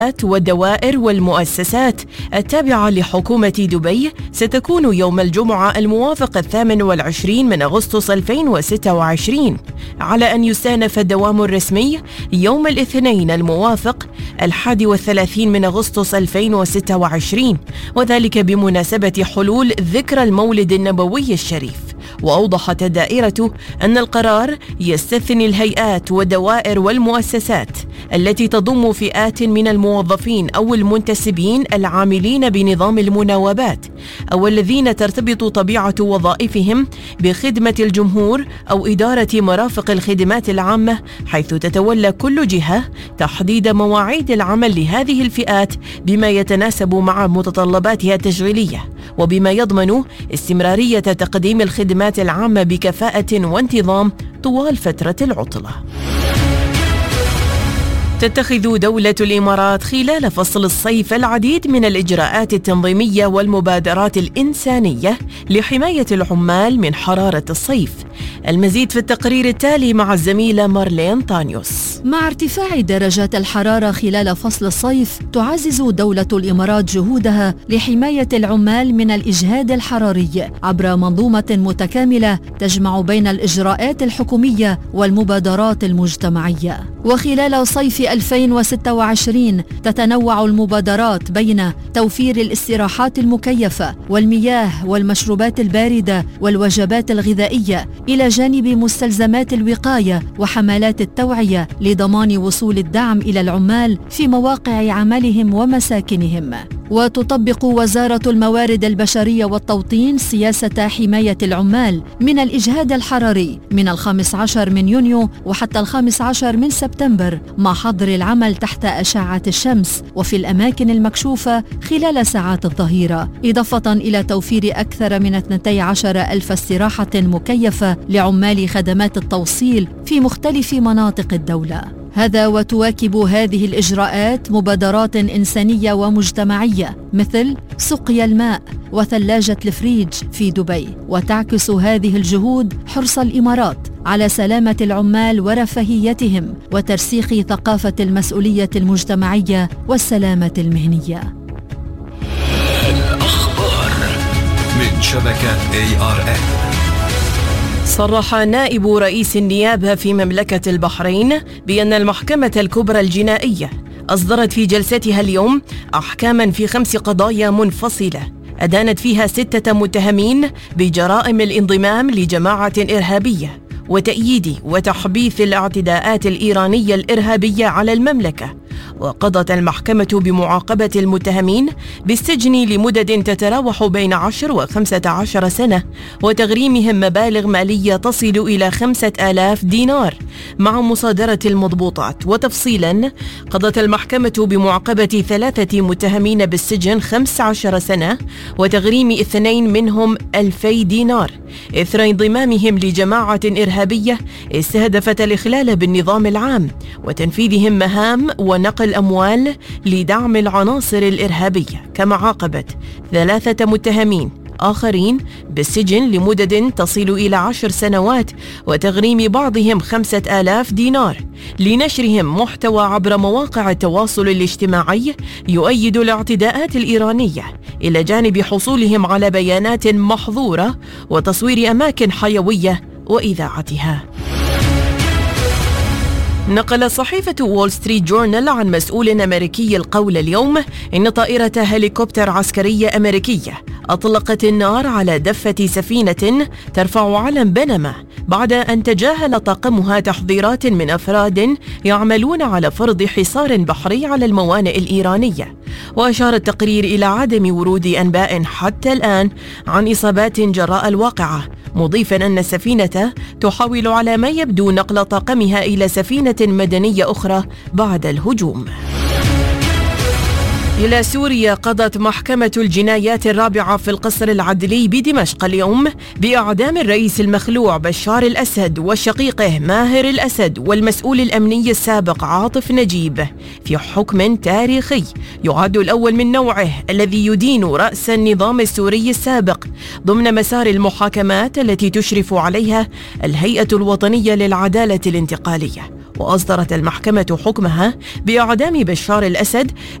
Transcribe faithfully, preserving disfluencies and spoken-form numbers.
والدوائر والمؤسسات التابعة لحكومة دبي ستكون يوم الجمعة الموافق الثامن والعشرين من أغسطس ألفين وستة وعشرين، على أن يستأنف الدوام الرسمي يوم الاثنين الموافق الحادي والثلاثين من أغسطس ألفين وستة وعشرين، وذلك بمناسبة حلول ذكرى المولد النبوي الشريف. وأوضحت الدائرة أن القرار يستثني الهيئات والدوائر والمؤسسات التي تضم فئات من الموظفين أو المنتسبين العاملين بنظام المناوبات، أو الذين ترتبط طبيعة وظائفهم بخدمة الجمهور أو إدارة مرافق الخدمات العامة، حيث تتولى كل جهة تحديد مواعيد العمل لهذه الفئات بما يتناسب مع متطلباتها التشغيلية، وبما يضمن استمرارية تقديم الخدمات العامة بكفاءة وانتظام طوال فترة العطلة. تتخذ دولة الإمارات خلال فصل الصيف العديد من الإجراءات التنظيمية والمبادرات الإنسانية لحماية العمال من حرارة الصيف. المزيد في التقرير التالي مع الزميلة مارلين طانيوس. مع ارتفاع درجات الحرارة خلال فصل الصيف، تعزز دولة الإمارات جهودها لحماية العمال من الإجهاد الحراري عبر منظومة متكاملة تجمع بين الإجراءات الحكومية والمبادرات المجتمعية. وخلال صيف ألفين وستة وعشرين تتنوع المبادرات بين توفير الاستراحات المكيفة والمياه والمشروبات الباردة والوجبات الغذائية، إلى جانب مستلزمات الوقاية وحملات التوعية لضمان وصول الدعم إلى العمال في مواقع عملهم ومساكنهم. وتطبق وزارة الموارد البشرية والتوطين سياسة حماية العمال من الإجهاد الحراري من الخامس عشر من يونيو وحتى الخامس عشر من سبتمبر، مع حظر العمل تحت أشعة الشمس وفي الأماكن المكشوفة خلال ساعات الظهيرة، إضافة إلى توفير أكثر من اثنتي عشر ألف استراحة مكيفة لعمال خدمات التوصيل في مختلف مناطق الدولة. هذا وتواكب هذه الإجراءات مبادرات إنسانية ومجتمعية مثل سقيا الماء وثلاجة الفريج في دبي. وتعكس هذه الجهود حرص الإمارات على سلامة العمال ورفاهيتهم وترسيخ ثقافة المسؤولية المجتمعية والسلامة المهنية. الأخبار من شبكة إيه آر إن. صرح نائب رئيس النيابة في مملكة البحرين بأن المحكمة الكبرى الجنائية أصدرت في جلستها اليوم أحكاما في خمس قضايا منفصلة أدانت فيها ستة متهمين بجرائم الانضمام لجماعة إرهابية وتأييد وتحبيث الاعتداءات الإيرانية الإرهابية على المملكة. وقضت المحكمة بمعاقبة المتهمين بالسجن لمدد تتراوح بين عشر وخمسة عشر سنة وتغريمهم مبالغ مالية تصل إلى خمسة آلاف دينار مع مصادرة المضبوطات. وتفصيلا، قضت المحكمة بمعاقبة ثلاثة متهمين بالسجن خمس عشر سنة وتغريم اثنين منهم ألفي دينار إثر انضمامهم لجماعة إرهابية استهدفت الإخلال بالنظام العام وتنفيذهم مهام ونقل أموال لدعم العناصر الإرهابية. كما عاقبت ثلاثة متهمين آخرين بالسجن لمدد تصل إلى عشر سنوات وتغريم بعضهم خمسة آلاف دينار لنشرهم محتوى عبر مواقع التواصل الاجتماعي يؤيد الاعتداءات الإيرانية، إلى جانب حصولهم على بيانات محظورة وتصوير أماكن حيوية وإذاعتها. نقل صحيفة وول ستريت جورنال عن مسؤول أمريكي القول اليوم إن طائرة هليكوبتر عسكرية أمريكية أطلقت النار على دفة سفينة ترفع علم بنما بعد أن تجاهل طاقمها تحذيرات من أفراد يعملون على فرض حصار بحري على الموانئ الإيرانية. وأشار التقرير إلى عدم ورود أنباء حتى الآن عن إصابات جراء الواقعة، مضيفا أن السفينة تحاول على ما يبدو نقل طاقمها إلى سفينة مدنية أخرى بعد الهجوم. إلى سوريا، قضت محكمة الجنايات الرابعة في القصر العدلي بدمشق اليوم بإعدام الرئيس المخلوع بشار الأسد وشقيقه ماهر الأسد والمسؤول الأمني السابق عاطف نجيب في حكم تاريخي يعد الأول من نوعه الذي يدين رأس النظام السوري السابق ضمن مسار المحاكمات التي تشرف عليها الهيئة الوطنية للعدالة الانتقالية. وأصدرت المحكمة حكمها بإعدام بشار الأسد